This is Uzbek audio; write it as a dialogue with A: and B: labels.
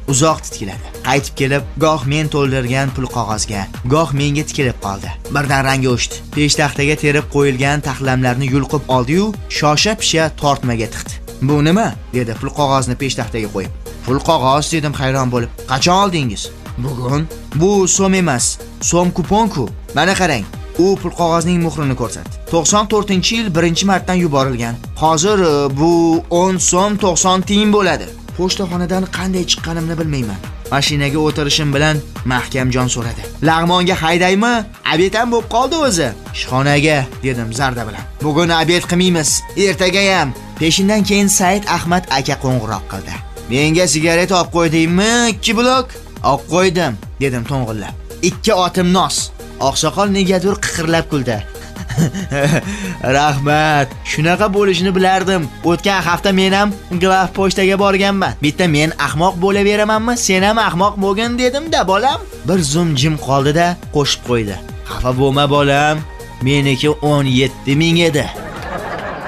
A: uzoq titkiladi. Qaytib kelib, goh men to'ldirgan pul qog'ozga, goh menga tikilib qoldi. Birdan rangi o'chdi. Peshtaxtaga terib qo'yilgan taxlamlarni yulqib oldi-yu, shosha-pisha tortmaga tiqdi. "Bu nima?" dedi pul qog'ozni peshtaxtaga qo'yib. "Pul qog'oz" dedim hayron bo'lib. "Qachon oldingiz?" "Bugun." "Bu so'm emas, so'm kupon-ku. Mana qarang." U pul qog'ozning muhrini ko'rsatdi. 94-yil 1-martdan yuborilgan. Hozir bu 10 so'm 90 tiyin bo'ladi. Pochtaxonadan qanday chiqqanimni bilmayman. Mashinaga o'tirishim bilan Mahkamjon so'radi. "Lag'monga haydaymi? Abetam bo'lib qoldi o'zi." "Ishxonaga" dedim zarda bilan. "Bugun abet qilmaymiz, ertagayam." Peshindan keyin Said Ahmad aka qo'ng'iroq qildi. "Menga sigaret olib qo'ydingmi? 2 blok?" "Olib qo'ydim" dedim to'ng'illab. "2 otim nos." Oqsoqol negadir qiqirlab kuldi. "Rahmat, shunaqa bo'lishini bilardim. O'tgan hafta men ham Glaf pochtaga borganman. Bitta men ahmoq bo'laveramanmi? Sen ham ahmoq bo'lgin dedim-da, bolam." Bir zum jim qoldi-da, qo'shib qo'ydi. "Xafa bo'lma bolam, meniki 17 ming edi."